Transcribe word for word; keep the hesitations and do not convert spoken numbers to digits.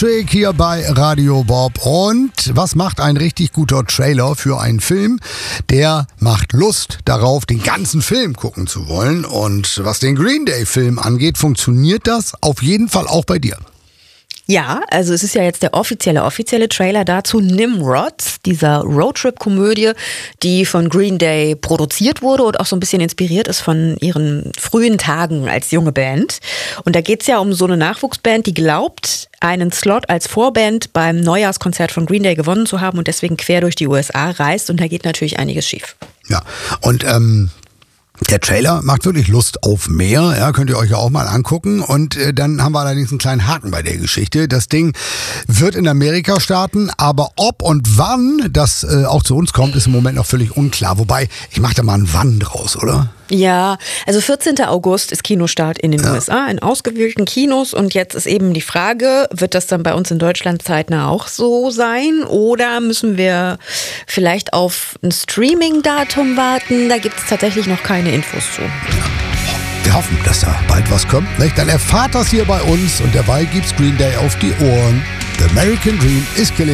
Trick hier bei Radio Bob. Und was macht ein richtig guter Trailer für einen Film? Der macht Lust darauf, den ganzen Film gucken zu wollen. Und was den Green Day Film angeht, funktioniert das auf jeden Fall auch bei dir. Ja, also es ist ja jetzt der offizielle, offizielle Trailer dazu. Nimrod, dieser Roadtrip-Komödie, die von Green Day produziert wurde und auch so ein bisschen inspiriert ist von ihren frühen Tagen als junge Band. Und da geht es ja um so eine Nachwuchsband, die glaubt, einen Slot als Vorband beim Neujahrskonzert von Green Day gewonnen zu haben und deswegen quer durch die U S A reist. Und da geht natürlich einiges schief. Ja, und ähm... der Trailer macht wirklich Lust auf mehr, ja, könnt ihr euch ja auch mal angucken. Und äh, dann haben wir allerdings einen kleinen Haken bei der Geschichte. Das Ding wird in Amerika starten, aber ob und wann das äh, auch zu uns kommt, ist im Moment noch völlig unklar. Wobei, ich mache da mal ein Wann draus, oder? Ja, also vierzehnten August ist Kinostart in den ja. U S A, in ausgewählten Kinos. Und jetzt ist eben die Frage, wird das dann bei uns in Deutschland zeitnah auch so sein? Oder müssen wir vielleicht auf ein Streaming-Datum warten? Da gibt es tatsächlich noch keine Infos zu. Ja. Wir hoffen, dass da bald was kommt. Nicht? Dann erfahrt das hier bei uns und derweil gibt's Green Day auf die Ohren. The American Dream ist killing.